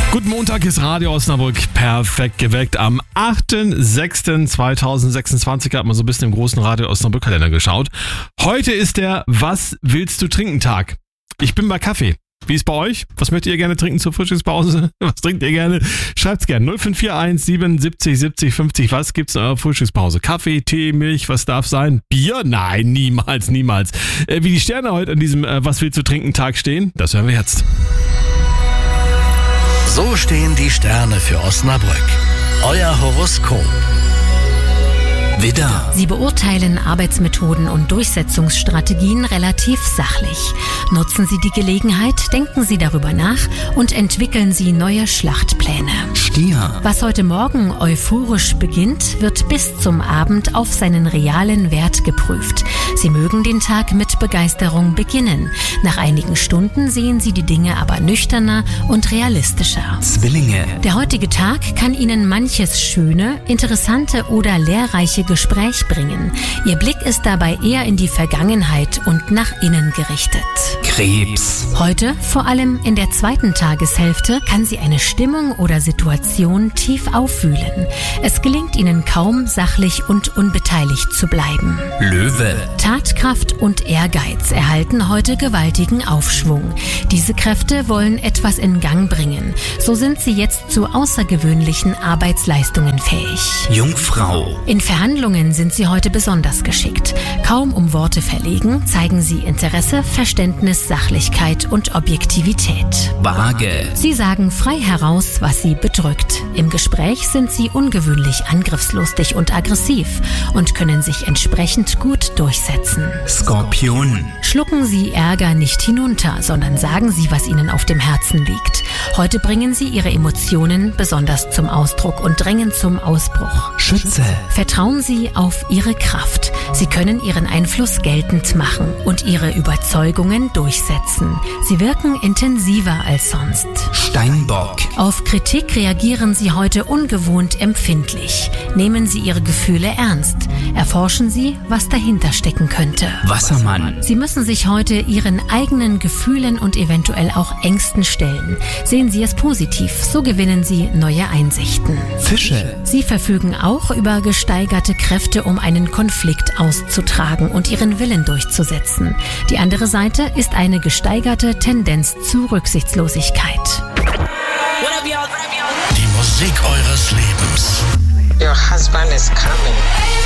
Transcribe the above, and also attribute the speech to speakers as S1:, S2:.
S1: Guten Montag, ist Radio Osnabrück perfekt geweckt. Am 8.6.2026 hat man so ein bisschen im großen Radio Osnabrück Kalender geschaut. Heute ist der Was willst du trinken Tag. Ich bin bei Kaffee. Wie ist bei euch? Was möchtet ihr gerne trinken zur Frühstückspause? Was trinkt ihr gerne? Schreibt's gerne. 0541 77 70 50. Was gibt's in eurer Frühstückspause? Kaffee, Tee, Milch, was darf sein? Bier? Nein, niemals, niemals. Wie die Sterne heute an diesem Was willst du trinken Tag stehen, das hören wir jetzt.
S2: So stehen die Sterne für Osnabrück. Euer Horoskop. Widder.
S3: Sie beurteilen Arbeitsmethoden und Durchsetzungsstrategien relativ sachlich. Nutzen Sie die Gelegenheit, denken Sie darüber nach und entwickeln Sie neue Schlachtpläne.
S2: Stier.
S3: Was heute Morgen euphorisch beginnt, wird bis zum Abend auf seinen realen Wert geprüft. Sie mögen den Tag mit Begeisterung beginnen. Nach einigen Stunden sehen Sie die Dinge aber nüchterner und realistischer.
S2: Zwillinge.
S3: Der heutige Tag kann Ihnen manches schöne, interessante oder lehrreiche Gespräch bringen. Ihr Blick ist dabei eher in die Vergangenheit und nach innen gerichtet.
S2: Krebs.
S3: Heute, vor allem in der zweiten Tageshälfte, kann Sie eine Stimmung oder Situation tief auffühlen. Es gelingt Ihnen kaum, sachlich und unbeteiligt zu bleiben.
S2: Löwe.
S3: Tatkraft und Ehrgeiz erhalten heute gewaltigen Aufschwung. Diese Kräfte wollen etwas in Gang bringen. So sind Sie jetzt zu außergewöhnlichen Arbeitsleistungen fähig.
S2: Jungfrau.
S3: In Verhandlungen sind Sie heute besonders geschickt. Kaum um Worte verlegen, zeigen Sie Interesse, Verständnis, Sachlichkeit und Objektivität.
S2: Waage.
S3: Sie sagen frei heraus, was Sie bedrückt. Im Gespräch sind Sie ungewöhnlich angriffslustig und aggressiv und können sich entsprechend gut durchsetzen.
S2: Skorpion.
S3: Schlucken Sie Ärger nicht hinunter, sondern sagen Sie, was Ihnen auf dem Herzen liegt. Heute bringen Sie Ihre Emotionen besonders zum Ausdruck und drängen zum Ausbruch.
S2: Schütze.
S3: Vertrauen Sie auf Ihre Kraft. Sie können Ihren Einfluss geltend machen und Ihre Überzeugungen durchsetzen. Sie wirken intensiver als sonst.
S2: Steinbock.
S3: Auf Kritik reagieren Sie heute ungewohnt empfindlich. Nehmen Sie Ihre Gefühle ernst. Erforschen Sie, was dahinter stecken könnte.
S2: Wassermann.
S3: Sie müssen sich heute Ihren eigenen Gefühlen und eventuell auch Ängsten stellen. Sehen Sie es positiv, so gewinnen Sie neue Einsichten.
S2: Fische.
S3: Sie verfügen auch über gesteigerte Kräfte, um einen Konflikt auszutragen und Ihren Willen durchzusetzen. Die andere Seite ist eine gesteigerte Tendenz zu Rücksichtslosigkeit.
S2: Die Musik eures Lebens.
S4: Your husband is coming.